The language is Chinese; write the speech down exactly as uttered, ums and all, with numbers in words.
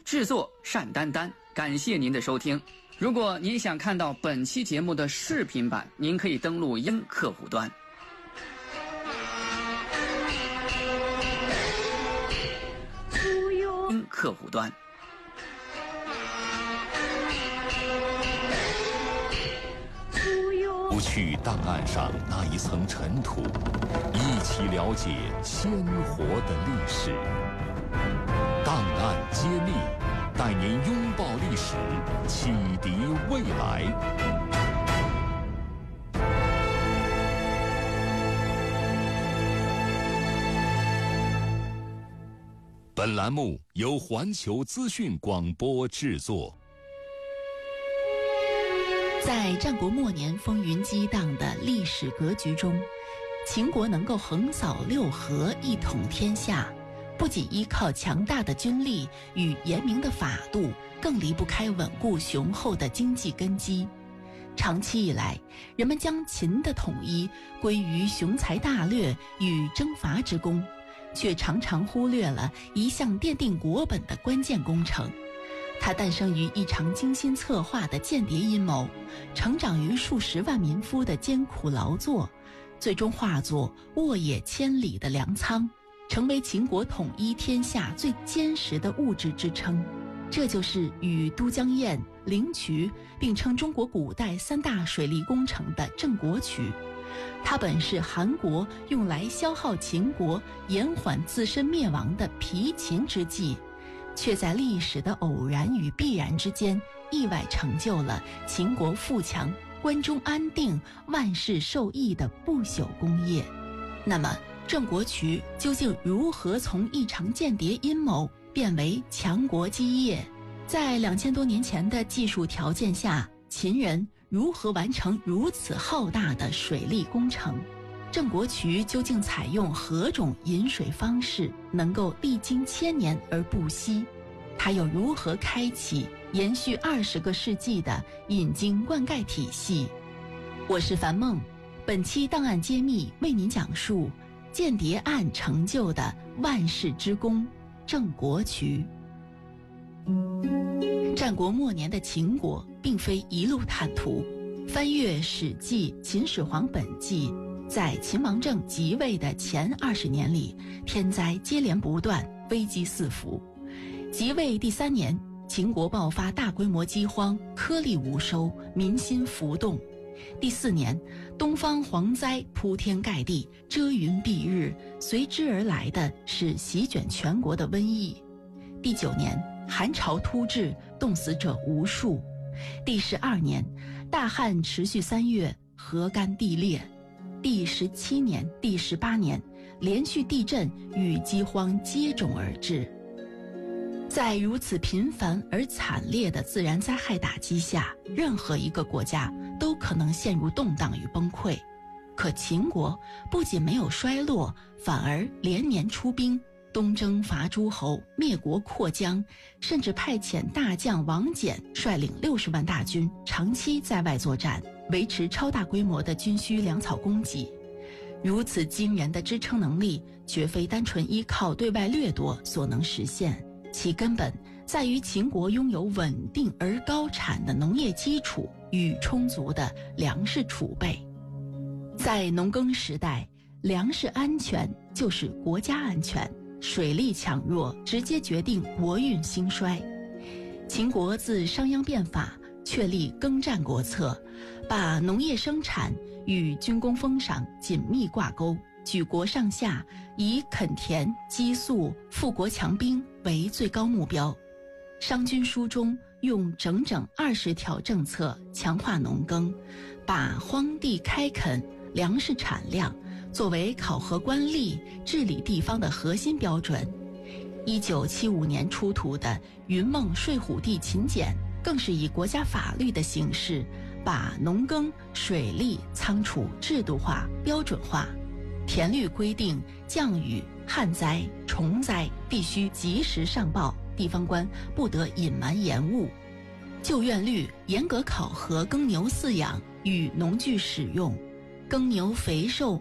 制作单丹丹，感谢您的收听。如果您想看到本期节目的视频版，您可以登录音客户端。音客户端。 除去档案上那一层尘土，一起了解鲜活的历史。档案揭秘，带您拥抱历史，启迪未来。本栏目由环球资讯广播制作。 在战国末年风云激荡的历史格局中，秦国能够横扫六合，一统天下，不仅依靠强大的军力与严明的法度，更离不开稳固雄厚的经济根基。长期以来，人们将秦的统一归于雄才大略与征伐之功，却常常忽略了一项奠定国本的关键工程。它诞生于一场精心策划的间谍阴谋，成长于数十万民夫的艰苦劳作，最终化作沃野千里的粮仓，成为秦国统一天下最坚实的物质支撑。这就是与都江堰、灵渠并称中国古代三大水利工程的郑国渠。它本是韩国用来消耗秦国、延缓自身灭亡的疲秦之计，却在历史的偶然与必然之间，意外成就了秦国富强、关中安定、万世受益的不朽功业。那么，郑国渠究竟如何从一场间谍阴谋变为强国基业？在两千多年前的技术条件下，秦人如何完成如此浩大的水利工程？郑国渠究竟采用何种引水方式，能够历经千年而不息？它又如何开启延续二十个世纪的引经灌溉体系？我是樊梦，本期档案揭秘为您讲述间谍案成就的万世之功——郑国渠。战国末年的秦国并非一路坦途，翻阅《史记·秦始皇本纪》，在秦王政即位的前二十年里，天灾接连不断，危机四伏。即位第三年，秦国爆发大规模饥荒，颗粒无收，民心浮动。第四年，东方蝗灾铺天盖地，遮云蔽日，随之而来的是席卷全国的瘟疫。第九年，寒潮突至，冻死者无数。第十二年，大旱持续三月，河干地裂。第十七年、第十八年，连续地震与饥荒接踵而至。在如此频繁而惨烈的自然灾害打击下，任何一个国家都可能陷入动荡与崩溃。可秦国不仅没有衰落，反而连年出兵，东征伐诸侯，灭国扩疆，甚至派遣大将王翦率领六十万大军长期在外作战，维持超大规模的军需粮草供给。如此惊人的支撑能力，绝非单纯依靠对外掠夺所能实现，其根本在于秦国拥有稳定而高产的农业基础与充足的粮食储备。在农耕时代，粮食安全就是国家安全，水利强弱直接决定国运兴衰。秦国自商鞅变法确立耕战国策，把农业生产与军功封赏紧密挂钩，举国上下以垦田、积粟、富国强兵为最高目标。商君书中用整整二十条政策强化农耕，把荒地开垦、粮食产量作为考核官吏、治理地方的核心标准。一九七五年出土的云梦睡虎地秦简，更是以国家法律的形式，把农耕、水利、仓储制度化、标准化。田律规定，降雨、旱灾、虫灾必须及时上报，地方官不得隐瞒延误。旧院律严格考核耕牛饲养与农具使用，耕牛肥瘦